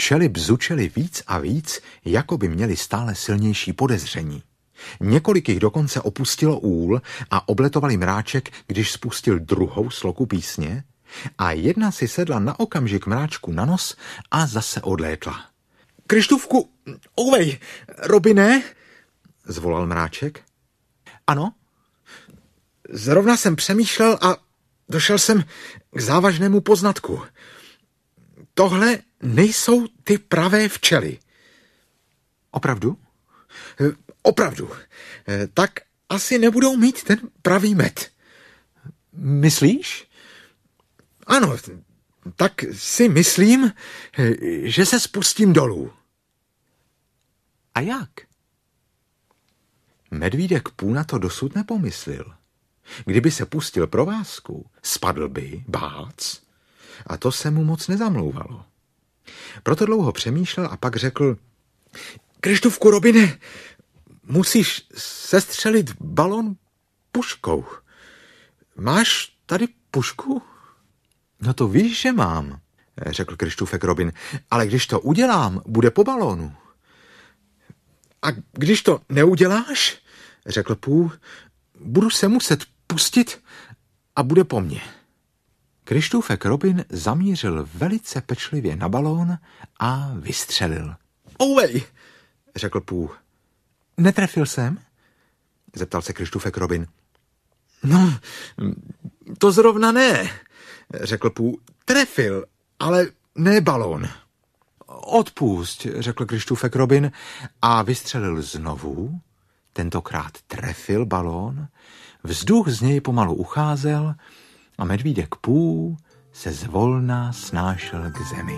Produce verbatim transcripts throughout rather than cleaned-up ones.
Včely bzučely víc a víc, jako by měly stále silnější podezření. Několik jich dokonce opustilo úl a obletovali mráček, když spustil druhou sloku písně, a jedna si sedla na okamžik mráčku na nos a zase odlétla. Krištůvku, ouvej, Robine, zvolal mráček. Ano? Zrovna jsem přemýšlel a došel jsem k závažnému poznatku. Tohle nejsou ty pravé včely. Opravdu? Opravdu. Tak asi nebudou mít ten pravý med. Myslíš? Ano, tak si myslím, že se spustím dolů. A jak? Medvídek Pů na to dosud nepomyslel. Kdyby se pustil provázku, spadl by, bác, a to se mu moc nezamlouvalo. Proto dlouho přemýšlel a pak řekl: Krištůvku, Robine, musíš sestřelit balon puškou. Máš tady pušku? No to víš, že mám, řekl Krištůfek Robin, ale když to udělám, bude po balónu. A když to neuděláš, řekl Pů, budu se muset pustit a bude po mně. Krištůfek Robin zamířil velice pečlivě na balón a vystřelil. Ouvej, řekl Pů. Netrefil jsem? Zeptal se Krištůfek Robin. No, to zrovna ne, řekl Pů. Trefil, ale ne balón. Odpusť, řekl Krištůfek Robin a vystřelil znovu. Tentokrát trefil balón, vzduch z něj pomalu ucházel a medvídek Pů se zvolna snášel k zemi.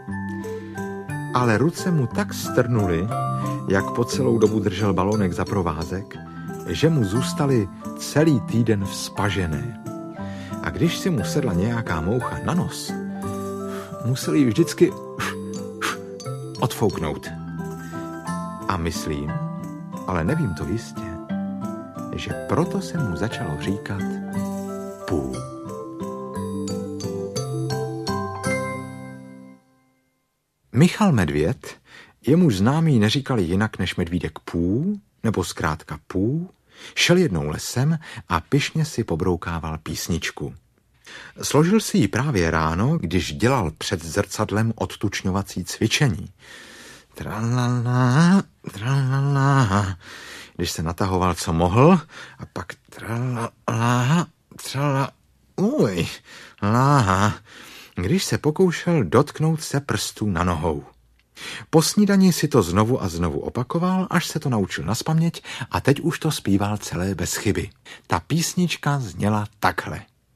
Ale ruce mu tak strnuly, jak po celou dobu držel balónek za provázek, že mu zůstaly celý týden vzpažené. A když si mu sedla nějaká moucha na nos, musel ji vždycky odfouknout. A myslím, ale nevím to jistě, že proto se mu začalo říkat Pů. Michal Medvěd, jemuž známí neříkali jinak než medvídek Pů, nebo zkrátka Pů, šel jednou lesem a pyšně si pobroukával písničku. Složil si ji právě ráno, když dělal před zrcadlem odtučňovací cvičení. Tralala, tralala, když se natahoval, co mohl, a pak tralala, tralala, uj, láha, když se pokoušel dotknout se prstů na nohou. Po snídani si to znovu a znovu opakoval, až se to naučil nazpaměť a teď už to zpíval celé bez chyby. Ta písnička zněla takhle.